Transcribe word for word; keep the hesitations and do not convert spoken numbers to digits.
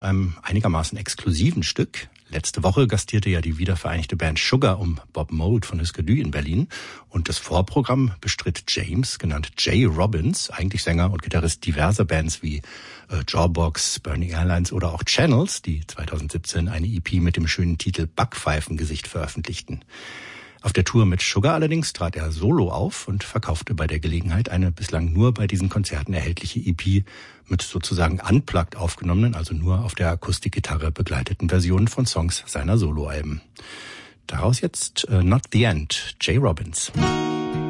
einem einigermaßen exklusiven Stück. Letzte Woche gastierte ja die wiedervereinigte Band Sugar um Bob Mould von Husker Du in Berlin. Und das Vorprogramm bestritt James, genannt Jay Robbins, eigentlich Sänger und Gitarrist diverser Bands wie äh, Jawbox, Burning Airlines oder auch Channels, die zweitausendsiebzehn eine E P mit dem schönen Titel Backpfeifengesicht veröffentlichten. Auf der Tour mit Sugar allerdings trat er solo auf und verkaufte bei der Gelegenheit eine bislang nur bei diesen Konzerten erhältliche E P mit sozusagen unplugged aufgenommenen, also nur auf der Akustikgitarre begleiteten Versionen von Songs seiner Soloalben. Daraus jetzt uh, Not the End, Jay Robbins.